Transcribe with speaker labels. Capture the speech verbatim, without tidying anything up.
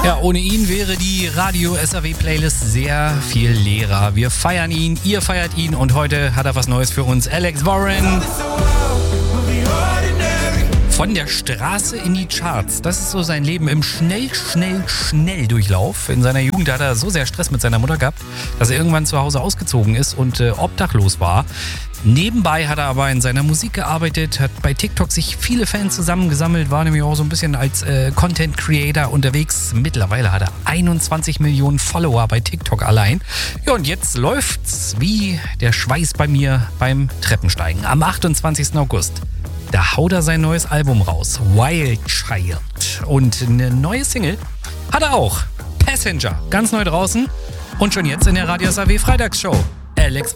Speaker 1: Ja, ohne ihn wäre die Radio S A W Playlist sehr viel leerer. Wir feiern ihn, ihr feiert ihn und heute hat er was Neues für uns. Alex Warren. Von der Straße in die Charts. Das ist so sein Leben im schnell, schnell, Schnelldurchlauf. In seiner Jugend hat er so sehr Stress mit seiner Mutter gehabt, dass er irgendwann zu Hause ausgezogen ist und äh, obdachlos war. Nebenbei hat er aber in seiner Musik gearbeitet, hat bei TikTok sich viele Fans zusammengesammelt, war nämlich auch so ein bisschen als äh, Content Creator unterwegs. Mittlerweile hat er einundzwanzig Millionen Follower bei TikTok allein. Ja, und jetzt läuft's wie der Schweiß bei mir beim Treppensteigen. Am achtundzwanzigsten August. Da haut er sein neues Album raus, Wild Child. Und eine neue Single hat er auch, Passenger, ganz neu draußen und schon jetzt in der Radio S A W Freitagsshow. Alex